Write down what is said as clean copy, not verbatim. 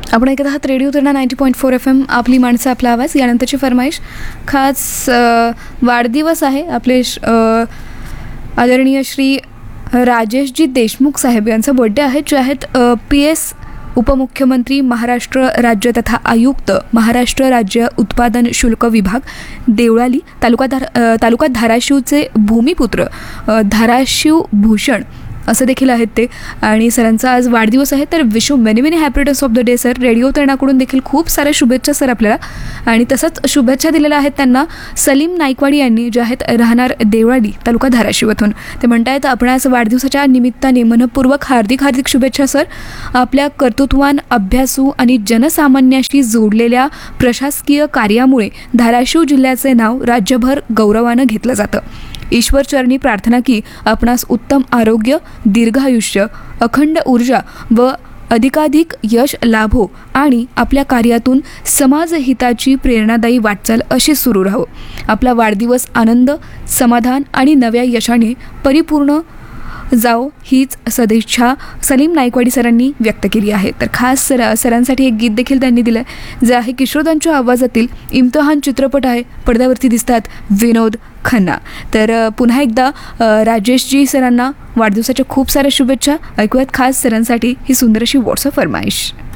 आपण ऐकत आहात रेडिओ तुरणा 90.4 FM, आपली माणसं आपला आवाज. यानंतरची फरमाईश खास वाढदिवस आहे आपले आदरणीय श्री राजेशजी देशमुख साहेब यांचा बर्थडे आहे, जे आहेत PS उपमुख्यमंत्री, महाराष्ट्र राज्य तथा आयुक्त, महाराष्ट्र राज्य उत्पादन शुल्क विभाग, देवळाली तालुका धाराशिवचे भूमिपुत्र धाराशिव भूषण असं देखील आहेत ते. आणि सरांचा आज वाढदिवस आहे, तर wish you many many happy returns of the day sir. Radio तरुणाकडून देखील खूप साऱ्या शुभेच्छा सर आपल्याला. आणि तसंच शुभेच्छा दिलेल्या आहेत त्यांना सलीम नाईकवाडी यांनी, जे आहेत राहणार देवळाली तालुका धाराशिवतून. ते म्हणतायत आपण आज वाढदिवसाच्या निमित्ताने मनपूर्वक हार्दिक हार्दिक शुभेच्छा सर. आपल्या कर्तृत्वान, अभ्यासू आणि जनसामान्याशी जोडलेल्या प्रशासकीय कार्यामुळे धाराशिव जिल्ह्याचे नाव राज्यभर गौरवानं घेतलं जातं. ईश्वरचरणी प्रार्थना की आपणास उत्तम आरोग्य, दीर्घायुष्य, अखंड ऊर्जा व अधिकाधिक यश लाभो आणि आपल्या कार्यातून समाजहिताची प्रेरणादायी वाटचाल अशी सुरू राहो. आपला वाढदिवस आनंद, समाधान आणि नव्या यशाने परिपूर्ण जाओ हीच सदिच्छा सलीम नाईकवाडी सरांनी व्यक्त केली आहे. तर खास सरांसाठी एक गीत देखील त्यांनी दिलं आहे, जे आहे किशोरदांच्या आवाजातील इम्तिहान चित्रपट आहे. पडद्यावरती दिसतात विनोद खन्ना. तर पुन्हा एकदा राजेशजी सरांना वाढदिवसाच्या खूप साऱ्या शुभेच्छा. ऐकूयात खास सरांसाठी ही सुंदर अशी व्हॉट्सअप फरमाईश.